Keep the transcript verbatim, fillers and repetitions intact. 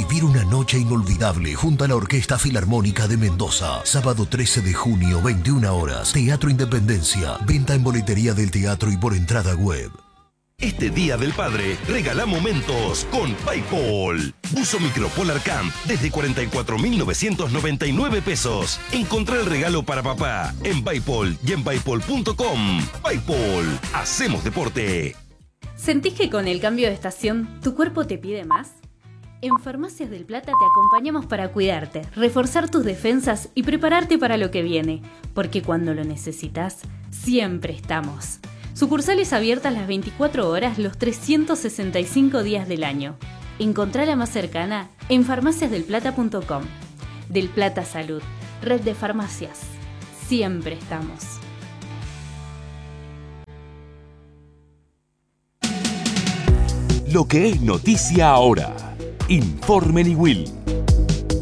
Vivir una noche inolvidable junto a la Orquesta Filarmónica de Mendoza. Sábado trece de junio, veintiuna horas. Teatro Independencia. Venta en boletería del teatro y por entrada web. Este Día del Padre, regala momentos con PayPal. Buzo Micro Polar Camp desde cuarenta y cuatro mil novecientos noventa y nueve pesos. Encontrá el regalo para papá en PayPal y en paypal punto com. PayPal, hacemos deporte. ¿Sentís que con el cambio de estación tu cuerpo te pide más? En Farmacias del Plata te acompañamos para cuidarte, reforzar tus defensas y prepararte para lo que viene, porque cuando lo necesitas, siempre estamos. Sucursales abiertas las veinticuatro horas los trescientos sesenta y cinco días del año. Encontrá la más cercana en farmacias del plata punto com. Del Plata Salud, red de farmacias. Siempre estamos. Lo que es noticia ahora. Informe Niwil.